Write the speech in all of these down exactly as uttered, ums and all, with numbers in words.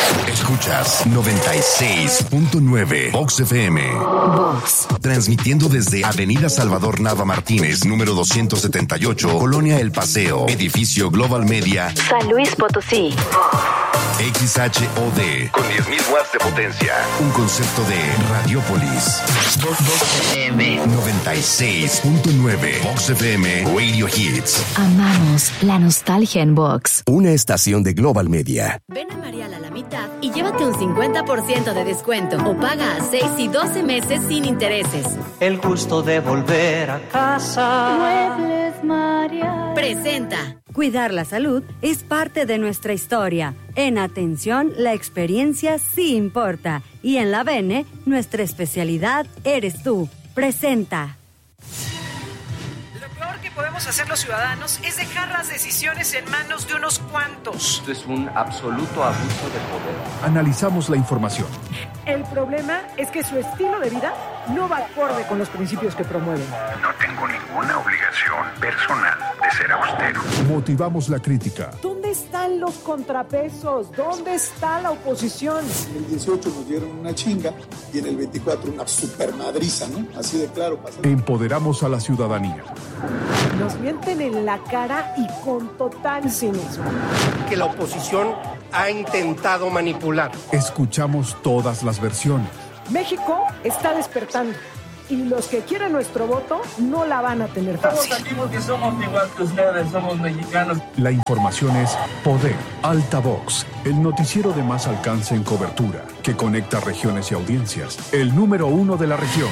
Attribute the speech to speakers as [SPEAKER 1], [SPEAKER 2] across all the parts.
[SPEAKER 1] Escuchas noventa y seis punto nueve Vox F M. Vox. Transmitiendo desde Avenida Salvador Nava Martínez, número doscientos setenta y ocho, Colonia El Paseo, edificio Global Media,
[SPEAKER 2] San Luis Potosí.
[SPEAKER 1] X H O D, con diez mil watts de potencia. Un concepto de Radiopolis. Vox F M noventa y seis punto nueve. Vox F M Radio Hits.
[SPEAKER 2] Amamos la nostalgia en Vox.
[SPEAKER 1] Una estación de Global Media.
[SPEAKER 3] Ven a Marial a la mitad y llévate un cincuenta por ciento de descuento o paga a seis y doce meses sin intereses.
[SPEAKER 4] El gusto de volver a casa.
[SPEAKER 3] Muebles Marial. Presenta.
[SPEAKER 5] Cuidar la salud es parte de nuestra historia. En atención, la experiencia sí importa. Y en la Bene, nuestra especialidad eres tú. Presenta.
[SPEAKER 6] Lo peor que podemos hacer los ciudadanos es dejar las decisiones en manos de unos cuantos.
[SPEAKER 7] Esto es un absoluto abuso de poder.
[SPEAKER 8] Analizamos la información.
[SPEAKER 6] El problema es que su estilo de vida no va acorde con los principios que promueven.
[SPEAKER 9] No tengo ninguna obligación personal de ser austero.
[SPEAKER 8] Motivamos la crítica.
[SPEAKER 6] ¿Dónde están los contrapesos? ¿Dónde está la oposición?
[SPEAKER 10] En el dieciocho nos dieron una chinga y en el veinticuatro una supermadriza, ¿no? Así de claro. Pasa.
[SPEAKER 8] Empoderamos a la ciudadanía.
[SPEAKER 6] Nos mienten en la cara y con total cinismo.
[SPEAKER 11] Que la oposición ha intentado manipular.
[SPEAKER 8] Escuchamos todas las versiones.
[SPEAKER 6] México está despertando y los que quieren nuestro voto no la van a tener fácil.
[SPEAKER 12] Estamos aquí porque somos igual que ustedes, somos mexicanos.
[SPEAKER 8] La información es Poder, Altavox, el noticiero de más alcance en cobertura, que conecta regiones y audiencias. El número uno de la región.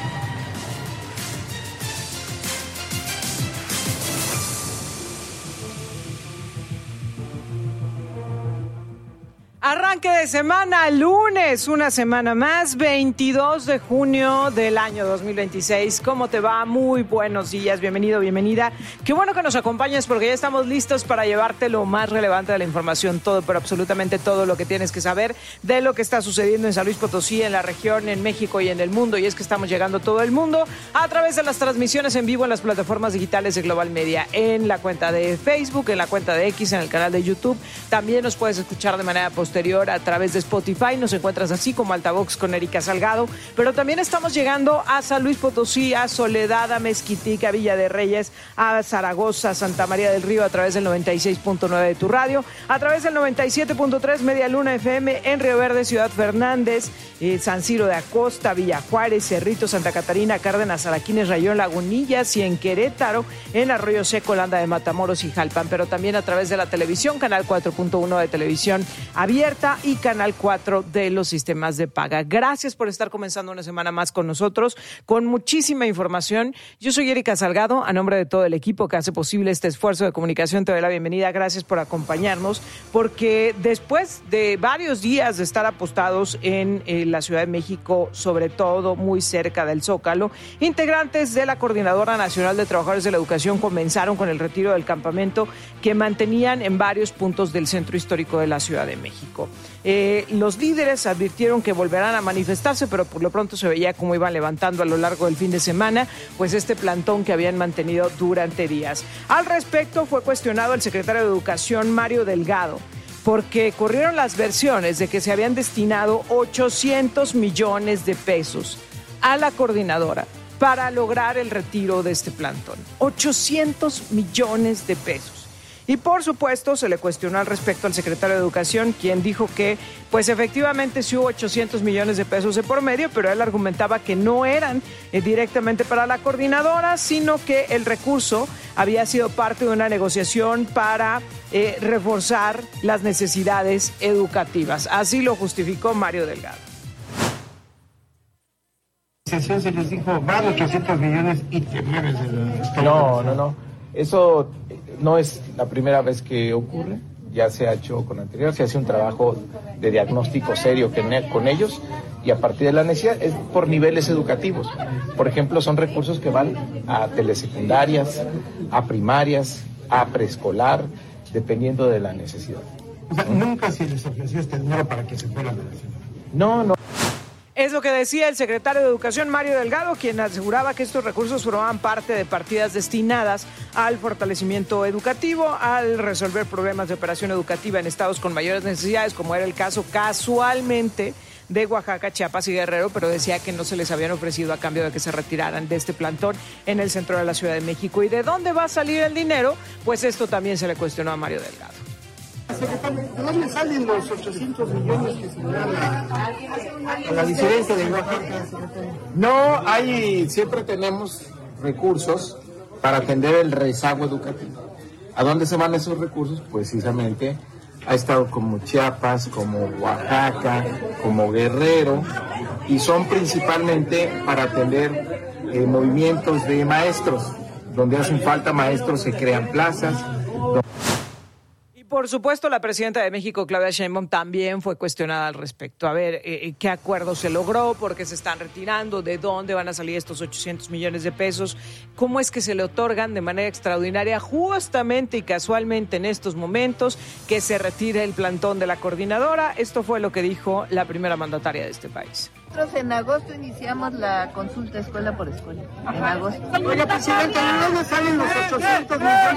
[SPEAKER 6] Arranque de semana, lunes, una semana más, veintidós de junio del año dos mil veintiséis. ¿Cómo te va? Muy buenos días, bienvenido, bienvenida. Qué bueno que nos acompañes porque ya estamos listos para llevarte lo más relevante de la información, todo, pero absolutamente todo lo que tienes que saber de lo que está sucediendo en San Luis Potosí, en la región, en México y en el mundo. Y es que estamos llegando a todo el mundo a través de las transmisiones en vivo en las plataformas digitales de Global Media, en la cuenta de Facebook, en la cuenta de X, en el canal de YouTube. También nos puedes escuchar de manera posterior a través de Spotify, nos encuentras así como Altavox con Erika Salgado, pero también estamos llegando a San Luis Potosí, a Soledad, a Mezquitic, a Villa de Reyes, a Zaragoza, a Santa María del Río a través del noventa y seis punto nueve de tu radio, a través del noventa y siete punto tres Media Luna F M en Río Verde, Ciudad Fernández, eh, San Ciro de Acosta, Villa Juárez, Cerrito, Santa Catarina, Cárdenas, Araquines, Rayón, Lagunillas y en Querétaro, en Arroyo Seco, Landa de Matamoros y Jalpan, pero también a través de la televisión, canal cuatro punto uno de televisión abierta y canal cuatro de los sistemas de paga. Gracias por estar comenzando una semana más con nosotros, con muchísima información. Yo soy Erika Salgado, a nombre de todo el equipo que hace posible este esfuerzo de comunicación, te doy la bienvenida. Gracias por acompañarnos, porque después de varios días de estar apostados en eh, la Ciudad de México, sobre todo muy cerca del Zócalo, integrantes de la Coordinadora Nacional de Trabajadores de la Educación comenzaron con el retiro del campamento que mantenían en varios puntos del centro histórico de la Ciudad de México. Eh, los líderes advirtieron que volverán a manifestarse, pero por lo pronto se veía cómo iban levantando a lo largo del fin de semana, pues este plantón que habían mantenido durante días. Al respecto fue cuestionado el secretario de Educación, Mario Delgado, porque corrieron las versiones de que se habían destinado ochocientos millones de pesos a la coordinadora para lograr el retiro de este plantón. ochocientos millones de pesos. Y por supuesto se le cuestionó al respecto al secretario de Educación, quien dijo que pues efectivamente sí hubo ochocientos millones de pesos de por medio, pero él argumentaba que no eran eh, directamente para la coordinadora, sino que el recurso había sido parte de una negociación para eh, reforzar las necesidades educativas. Así lo justificó Mario Delgado.
[SPEAKER 11] Se les dijo, van ochocientos millones y te mueves el...
[SPEAKER 13] No, no, no. Eso no es la primera vez que ocurre, ya se ha hecho con anterioridad, se hace un trabajo de diagnóstico serio con ellos y a partir de la necesidad es por niveles educativos. Por ejemplo, son recursos que van a telesecundarias, a primarias, a preescolar, dependiendo de la necesidad.
[SPEAKER 11] O sea, ¿nunca se les ofreció este dinero para que se fueran de la ciudad?
[SPEAKER 13] No, no.
[SPEAKER 6] Es lo que decía el secretario de Educación, Mario Delgado, quien aseguraba que estos recursos formaban parte de partidas destinadas al fortalecimiento educativo, al resolver problemas de operación educativa en estados con mayores necesidades, como era el caso casualmente de Oaxaca, Chiapas y Guerrero, pero decía que no se les habían ofrecido a cambio de que se retiraran de este plantón en el centro de la Ciudad de México. ¿Y de dónde va a salir el dinero? Pues esto también se le cuestionó a Mario Delgado.
[SPEAKER 11] Secretario, ¿de dónde salen los ochocientos millones que se dan a, a la disidencia de Oaxaca?
[SPEAKER 13] No, hay, siempre tenemos recursos para atender el rezago educativo. ¿A dónde se van esos recursos? Pues precisamente ha estado como Chiapas, como Oaxaca, como Guerrero, y son principalmente para atender eh, movimientos de maestros. Donde hacen falta maestros se crean plazas.
[SPEAKER 6] Por supuesto, la presidenta de México, Claudia Sheinbaum, también fue cuestionada al respecto. A ver, eh, ¿qué acuerdo se logró? ¿Por qué se están retirando? ¿De dónde van a salir estos ochocientos millones de pesos? ¿Cómo es que se le otorgan de manera extraordinaria, justamente y casualmente en estos momentos, que se retire el plantón de la coordinadora? Esto fue lo que dijo la primera mandataria de este país.
[SPEAKER 14] Nosotros en agosto iniciamos la consulta escuela por escuela. En agosto.
[SPEAKER 11] Oiga, presidente, ¿de dónde salen los ochocientos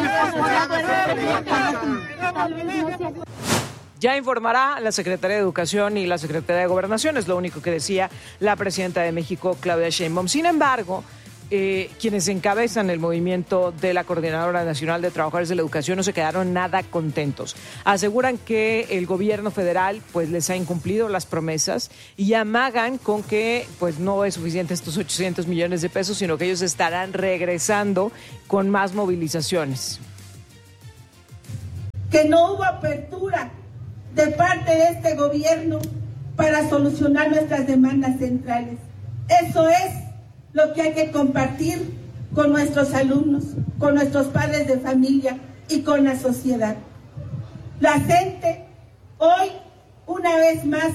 [SPEAKER 11] millones?
[SPEAKER 6] Ya informará la Secretaría de Educación y la Secretaría de Gobernación, es lo único que decía la presidenta de México, Claudia Sheinbaum. Sin embargo, eh, quienes encabezan el movimiento de la Coordinadora Nacional de Trabajadores de la Educación no se quedaron nada contentos. Aseguran que el gobierno federal pues les ha incumplido las promesas y amagan con que pues no es suficiente estos ochocientos millones de pesos, sino que ellos estarán regresando con más movilizaciones.
[SPEAKER 15] Que no hubo apertura de parte de este gobierno para solucionar nuestras demandas centrales. Eso es lo que hay que compartir con nuestros alumnos, con nuestros padres de familia y con la sociedad. La gente hoy, una vez más,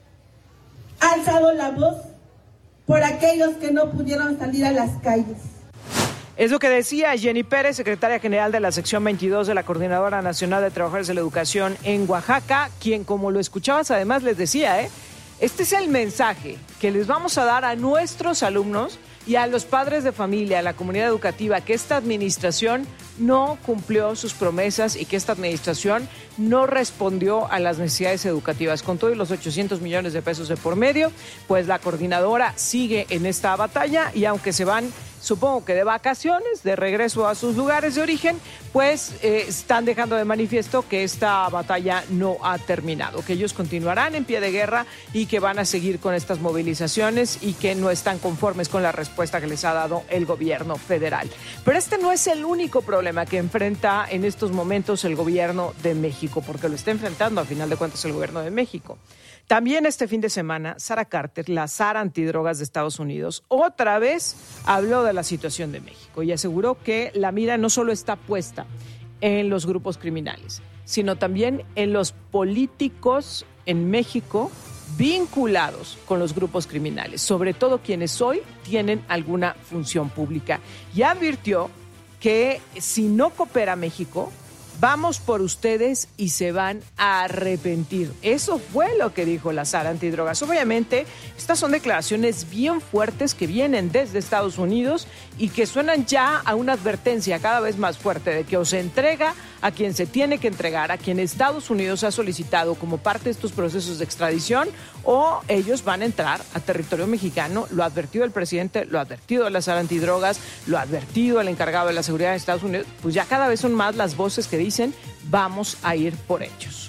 [SPEAKER 15] ha alzado la voz por aquellos que no pudieron salir a las calles.
[SPEAKER 6] Es lo que decía Jenny Pérez, secretaria general de la sección veintidós de la Coordinadora Nacional de Trabajadores de la Educación en Oaxaca, quien, como lo escuchabas, además les decía, ¿eh? Este es el mensaje que les vamos a dar a nuestros alumnos y a los padres de familia, a la comunidad educativa, que esta administración no cumplió sus promesas y que esta administración no respondió a las necesidades educativas. Con todos los ochocientos millones de pesos de por medio, pues la coordinadora sigue en esta batalla y aunque se van, supongo que de vacaciones, de regreso a sus lugares de origen, pues eh, están dejando de manifiesto que esta batalla no ha terminado, que ellos continuarán en pie de guerra y que van a seguir con estas movilizaciones y que no están conformes con la respuesta que les ha dado el gobierno federal. Pero este no es el único problema que enfrenta en estos momentos el gobierno de México, porque lo está enfrentando a final de cuentas el gobierno de México. También este fin de semana, Sara Carter, la Sara antidrogas de Estados Unidos, otra vez habló de la situación de México y aseguró que la mira no solo está puesta en los grupos criminales, sino también en los políticos en México vinculados con los grupos criminales, sobre todo quienes hoy tienen alguna función pública. Y advirtió que si no coopera México, vamos por ustedes y se van a arrepentir. Eso fue lo que dijo la Sara antidrogas. Obviamente, estas son declaraciones bien fuertes que vienen desde Estados Unidos y que suenan ya a una advertencia cada vez más fuerte de que o se entrega a quien se tiene que entregar, a quien Estados Unidos ha solicitado como parte de estos procesos de extradición, o ellos van a entrar a territorio mexicano. Lo ha advertido el presidente, lo ha advertido la Sara antidrogas, lo ha advertido el encargado de la seguridad de Estados Unidos. Pues ya cada vez son más las voces que dicen vamos a ir por ellos.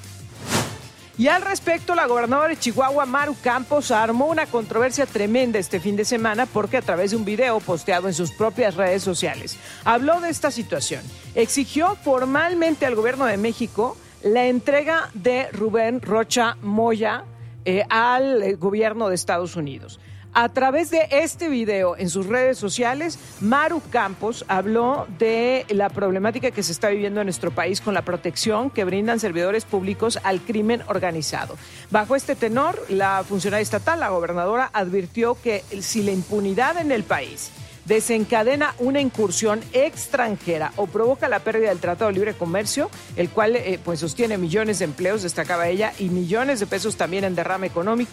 [SPEAKER 6] Y al respecto, la gobernadora de Chihuahua, Maru Campos, armó una controversia tremenda este fin de semana porque a través de un video posteado en sus propias redes sociales habló de esta situación. Exigió formalmente al gobierno de México la entrega de Rubén Rocha Moya eh, al eh, gobierno de Estados Unidos. A través de este video en sus redes sociales, Maru Campos habló de la problemática que se está viviendo en nuestro país con la protección que brindan servidores públicos al crimen organizado. Bajo este tenor, la funcionaria estatal, la gobernadora, advirtió que si la impunidad en el país desencadena una incursión extranjera o provoca la pérdida del Tratado de Libre Comercio, el cual eh, pues sostiene millones de empleos, destacaba ella, y millones de pesos también en derrama económica,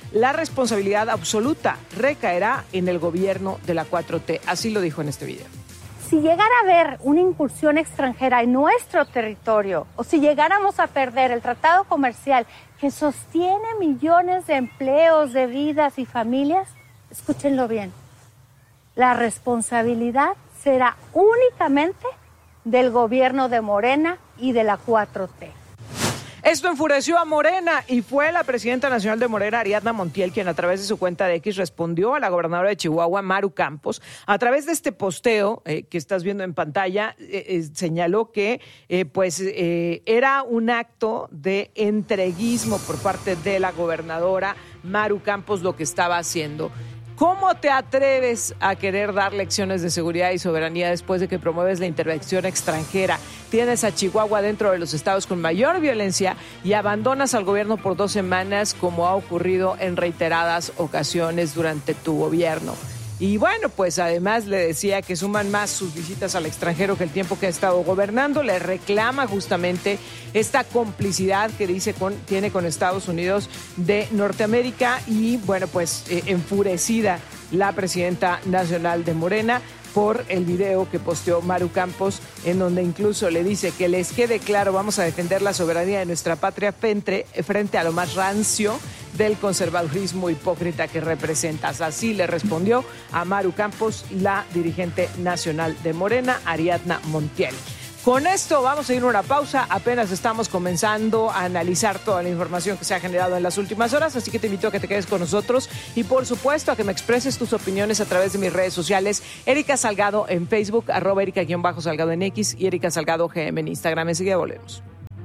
[SPEAKER 6] la responsabilidad absoluta recaerá en el gobierno de la cuatro T. Así lo dijo en este video.
[SPEAKER 16] Si llegara a haber una incursión extranjera en nuestro territorio o si llegáramos a perder el tratado comercial que sostiene millones de empleos, de vidas y familias, escúchenlo bien, la responsabilidad será únicamente del gobierno de Morena y de la cuatro T.
[SPEAKER 6] Esto enfureció a Morena y fue la presidenta nacional de Morena, Ariadna Montiel, quien a través de su cuenta de X respondió a la gobernadora de Chihuahua, Maru Campos. A través de este posteo eh, que estás viendo en pantalla, eh, eh, señaló que eh, pues eh, era un acto de entreguismo por parte de la gobernadora Maru Campos lo que estaba haciendo. ¿Cómo te atreves a querer dar lecciones de seguridad y soberanía después de que promueves la intervención extranjera? Tienes a Chihuahua dentro de los estados con mayor violencia y abandonas al gobierno por dos semanas, como ha ocurrido en reiteradas ocasiones durante tu gobierno. Y bueno, pues además le decía que suman más sus visitas al extranjero que el tiempo que ha estado gobernando. Le reclama justamente esta complicidad que dice con, tiene con Estados Unidos de Norteamérica y bueno, pues eh, enfurecida la presidenta nacional de Morena por el video que posteó Maru Campos, en donde incluso le dice que les quede claro, vamos a defender la soberanía de nuestra patria frente, frente a lo más rancio del conservadurismo hipócrita que representas. Así le respondió a Maru Campos la dirigente nacional de Morena, Ariadna Montiel. Con esto vamos a ir a una pausa, apenas estamos comenzando a analizar toda la información que se ha generado en las últimas horas, así que te invito a que te quedes con nosotros y por supuesto a que me expreses tus opiniones a través de mis redes sociales, Erika Salgado en Facebook, arroba Erika-Salgado en X y Erika Salgado G M en Instagram. Enseguida volvemos.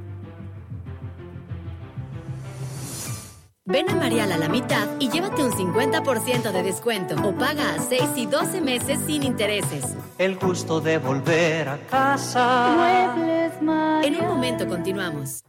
[SPEAKER 3] Ven a Marial a la mitad y llévate un cincuenta por ciento de descuento o paga a seis y doce meses sin intereses.
[SPEAKER 4] El gusto de volver a casa.
[SPEAKER 3] Muebles Marial. En un momento continuamos.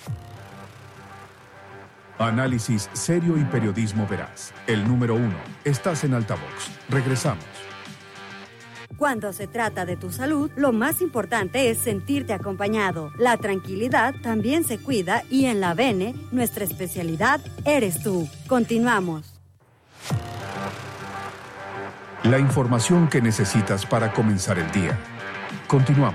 [SPEAKER 8] Análisis serio y periodismo veraz. El número uno. Estás en Altavox. Regresamos.
[SPEAKER 5] Cuando se trata de tu salud, lo más importante es sentirte acompañado. La tranquilidad también se cuida y en la Bene, nuestra especialidad eres tú. Continuamos.
[SPEAKER 8] La información que necesitas para comenzar el día. Continuamos.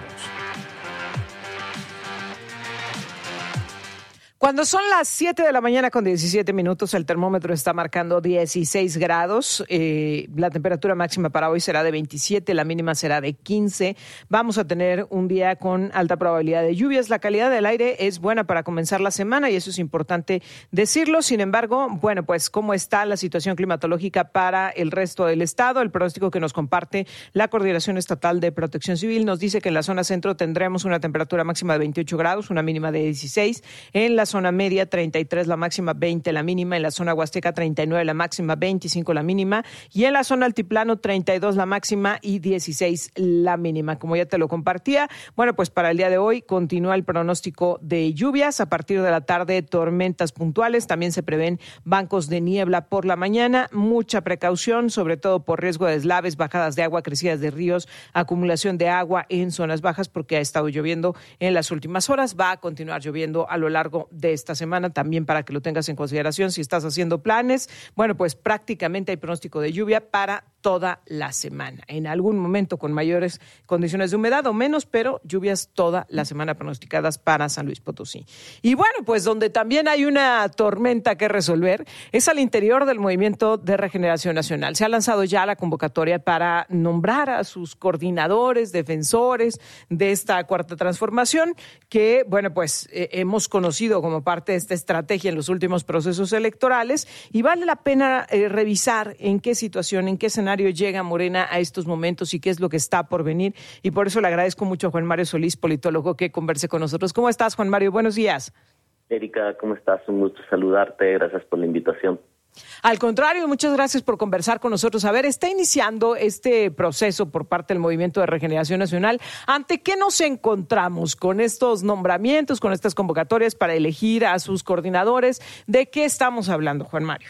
[SPEAKER 6] Cuando son las siete de la mañana con diecisiete minutos, el termómetro está marcando dieciséis grados. Eh, la temperatura máxima para hoy será de veintisiete, la mínima será de quince. Vamos a tener un día con alta probabilidad de lluvias. La calidad del aire es buena para comenzar la semana y eso es importante decirlo. Sin embargo, bueno, pues cómo está la situación climatológica para el resto del estado. El pronóstico que nos comparte la Coordinación Estatal de Protección Civil nos dice que en la zona centro tendremos una temperatura máxima de veintiocho grados, una mínima de dieciséis. En la zona media treinta y tres la máxima, veinte la mínima, en la zona huasteca treinta y nueve la máxima, veinticinco la mínima y en la zona altiplano treinta y dos la máxima y dieciséis la mínima. Como ya te lo compartía, bueno, pues para el día de hoy continúa el pronóstico de lluvias. A partir de la tarde, tormentas puntuales, también se prevén bancos de niebla por la mañana, mucha precaución, sobre todo por riesgo de deslaves, bajadas de agua, crecidas de ríos, acumulación de agua en zonas bajas porque ha estado lloviendo en las últimas horas, va a continuar lloviendo a lo largo de esta semana, también para que lo tengas en consideración si estás haciendo planes. Bueno, pues prácticamente hay pronóstico de lluvia para toda la semana. En algún momento con mayores condiciones de humedad o menos, pero lluvias toda la semana pronosticadas para San Luis Potosí. Y bueno, pues donde también hay una tormenta que resolver es al interior del Movimiento de Regeneración Nacional. Se ha lanzado ya la convocatoria para nombrar a sus coordinadores, defensores de esta cuarta transformación, que, bueno, pues eh, hemos conocido como parte de esta estrategia en los últimos procesos electorales y vale la pena eh, revisar en qué situación, en qué escenario llega Morena a estos momentos y qué es lo que está por venir. Y por eso le agradezco mucho a Juan Mario Solís, politólogo, que converse con nosotros. ¿Cómo estás, Juan Mario? Buenos días.
[SPEAKER 17] Erika, ¿cómo estás? Un gusto saludarte. Gracias por la invitación.
[SPEAKER 6] Al contrario, muchas gracias por conversar con nosotros. A ver, está iniciando este proceso por parte del Movimiento de Regeneración Nacional. ¿Ante qué nos encontramos con estos nombramientos, con estas convocatorias para elegir a sus coordinadores? ¿De qué estamos hablando, Juan Mario?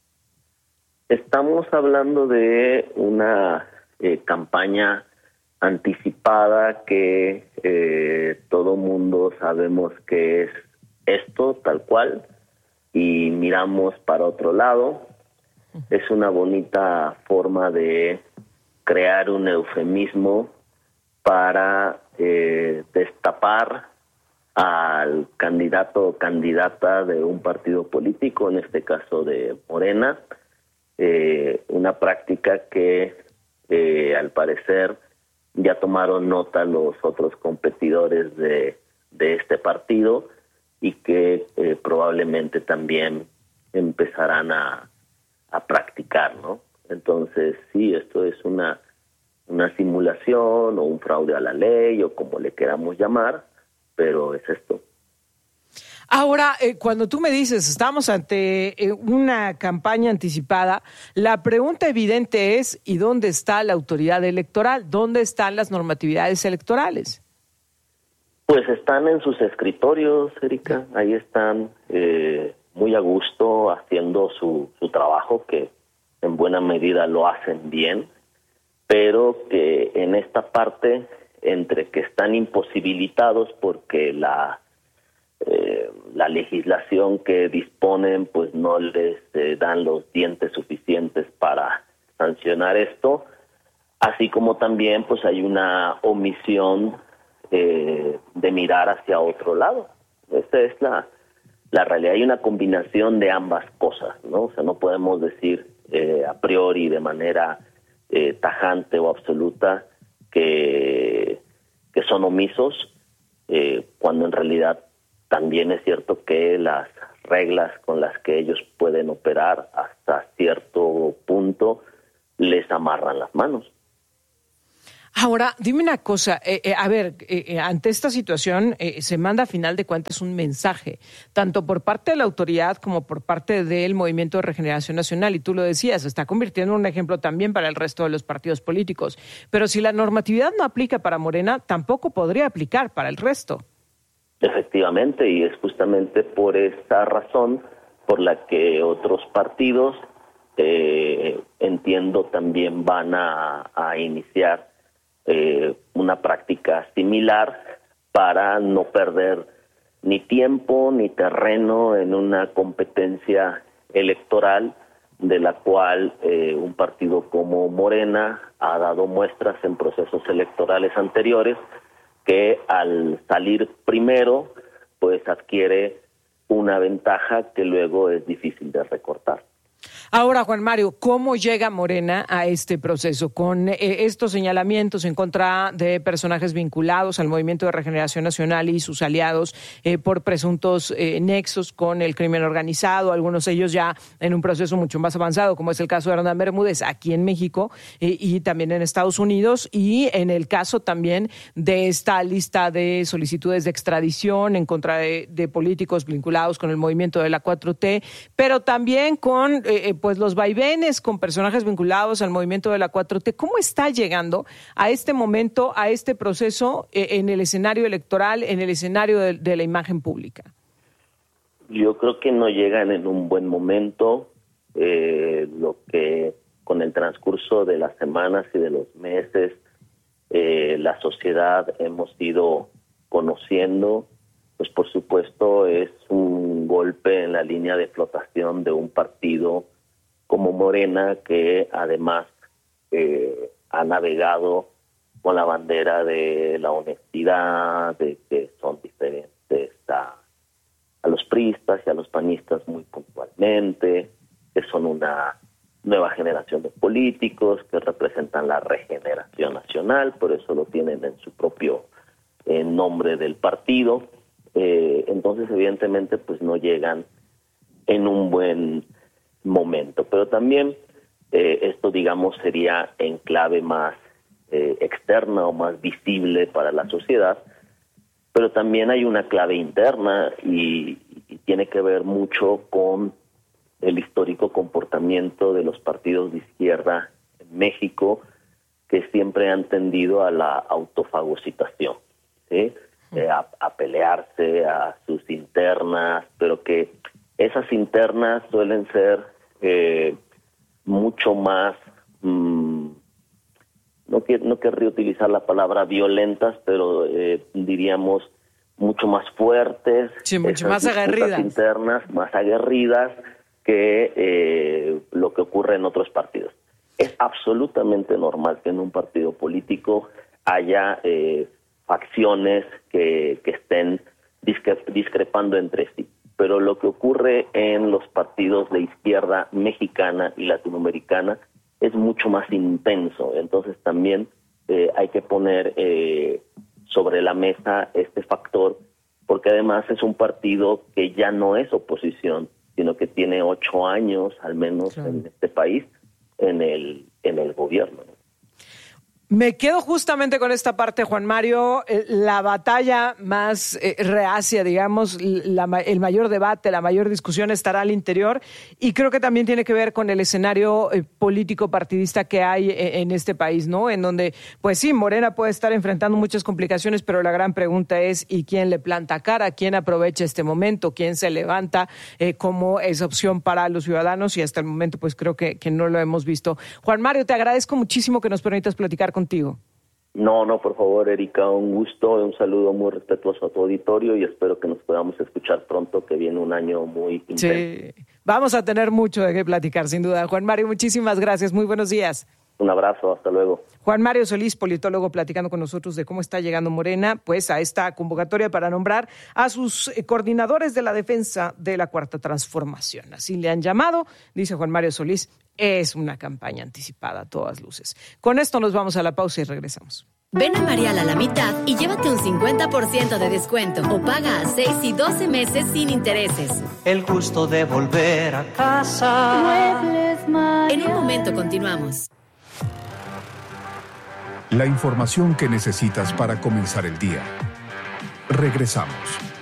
[SPEAKER 17] Estamos hablando de una eh, campaña anticipada que eh, todo mundo sabemos que es esto, tal cual. y miramos para otro lado. Es una bonita forma de crear un eufemismo para eh, destapar al candidato o candidata de un partido político, en este caso de Morena, eh, una práctica que eh, al parecer ya tomaron nota los otros competidores de, de este partido y que eh, probablemente también empezarán a, a practicar, ¿no? Entonces, sí, esto es una, una simulación o un fraude a la ley o como le queramos llamar, pero es esto.
[SPEAKER 6] Ahora, eh, cuando tú me dices, estamos ante eh, una campaña anticipada, la pregunta evidente es, ¿y dónde está la autoridad electoral? ¿Dónde están las normatividades electorales?
[SPEAKER 17] Pues están en sus escritorios, Erika, ahí están eh, muy a gusto haciendo su, su trabajo, que en buena medida lo hacen bien, pero que en esta parte, entre que están imposibilitados porque la eh, la legislación que disponen pues no les eh, dan los dientes suficientes para sancionar esto, así como también pues hay una omisión eh, de mirar hacia otro lado. Esta es la la realidad, hay una combinación de ambas cosas, ¿no? O sea, no podemos decir eh, a priori de manera eh, tajante o absoluta que que son omisos, eh, cuando en realidad también es cierto que las reglas con las que ellos pueden operar hasta cierto punto les amarran las manos.
[SPEAKER 6] Ahora, dime una cosa, eh, eh, a ver, eh, ante esta situación eh, se manda a final de cuentas un mensaje, tanto por parte de la autoridad como por parte del Movimiento de Regeneración Nacional, y tú lo decías, se está convirtiendo en un ejemplo también para el resto de los partidos políticos, pero si la normatividad no aplica para Morena, tampoco podría aplicar para el resto.
[SPEAKER 17] Efectivamente, y es justamente por esta razón por la que otros partidos, eh, entiendo, también van a, a iniciar Eh, una práctica similar para no perder ni tiempo ni terreno en una competencia electoral de la cual eh, un partido como Morena ha dado muestras en procesos electorales anteriores que al salir primero pues adquiere una ventaja que luego es difícil de recortar.
[SPEAKER 6] Ahora, Juan Mario, ¿cómo llega Morena a este proceso? Con eh, estos señalamientos en contra de personajes vinculados al Movimiento de Regeneración Nacional y sus aliados eh, por presuntos eh, nexos con el crimen organizado, algunos de ellos ya en un proceso mucho más avanzado, como es el caso de Hernán Bermúdez aquí en México eh, y también en Estados Unidos, y en el caso también de esta lista de solicitudes de extradición en contra de, de políticos vinculados con el movimiento de la cuatro T, pero también con eh, pues los vaivenes con personajes vinculados al movimiento de la cuatro T. ¿Cómo está llegando a este momento, a este proceso eh, en el escenario electoral, en el escenario de, de la imagen pública?
[SPEAKER 17] Yo creo que no llegan en un buen momento. Eh, lo que con el transcurso de las semanas y de los meses eh, la sociedad hemos ido conociendo, pues por supuesto es un golpe en la línea de flotación de un partido como Morena, que además eh, ha navegado con la bandera de la honestidad, de que son diferentes a, a los priistas y a los panistas muy puntualmente, que son una nueva generación de políticos que representan la regeneración nacional, por eso lo tienen en su propio eh, nombre del partido. Eh, entonces, evidentemente, pues no llegan en un buen momento, pero también eh, esto, digamos, sería en clave más eh, externa o más visible para la sociedad, pero también hay una clave interna y, y tiene que ver mucho con el histórico comportamiento de los partidos de izquierda en México, que siempre han tendido a la autofagocitación, ¿sí? Eh, a, a pelearse, a sus internas, pero que esas internas suelen ser eh, mucho más, mmm, no, que, no querría utilizar la palabra violentas, pero eh, diríamos mucho más fuertes,
[SPEAKER 6] sí, mucho
[SPEAKER 17] más
[SPEAKER 6] aguerridas,
[SPEAKER 17] internas, más aguerridas que eh, lo que ocurre en otros partidos. Es absolutamente normal que en un partido político haya eh, facciones que, que estén discre- discrepando entre sí, pero lo que ocurre en los partidos de izquierda mexicana y latinoamericana es mucho más intenso. Entonces también eh, hay que poner eh, sobre la mesa este factor, porque además es un partido que ya no es oposición, sino que tiene ocho años al menos claro. en este país en el en el gobierno.
[SPEAKER 6] Me quedo justamente con esta parte, Juan Mario, eh, la batalla más eh, reacia, digamos, la, el mayor debate, la mayor discusión estará al interior, y creo que también tiene que ver con el escenario eh, político partidista que hay eh, en este país, ¿no? En donde, pues sí, Morena puede estar enfrentando muchas complicaciones, pero la gran pregunta es, ¿y quién le planta cara? ¿Quién aprovecha este momento? ¿Quién se levanta eh, como esa opción para los ciudadanos? Y hasta el momento, pues creo que, que no lo hemos visto. Juan Mario, te agradezco muchísimo que nos permitas platicar contigo.
[SPEAKER 17] No, no, por favor, Erika, un gusto, un saludo muy respetuoso a tu auditorio y espero que nos podamos escuchar pronto, que viene un año muy intenso.
[SPEAKER 6] Sí, vamos a tener mucho de qué platicar, sin duda. Juan Mario, muchísimas gracias, muy buenos días.
[SPEAKER 17] Un abrazo, hasta luego.
[SPEAKER 6] Juan Mario Solís, politólogo, platicando con nosotros de cómo está llegando Morena, pues a esta convocatoria para nombrar a sus coordinadores de la defensa de la Cuarta Transformación. Así le han llamado, dice Juan Mario Solís. Es una campaña anticipada a todas luces. Con esto nos vamos a la pausa y regresamos.
[SPEAKER 3] Ven a Marial a la mitad y llévate un cincuenta por ciento de descuento o paga a seis y doce meses sin intereses.
[SPEAKER 4] El gusto de volver a casa.
[SPEAKER 3] Muebles Marial. En un momento continuamos.
[SPEAKER 8] La información que necesitas para comenzar el día. Regresamos.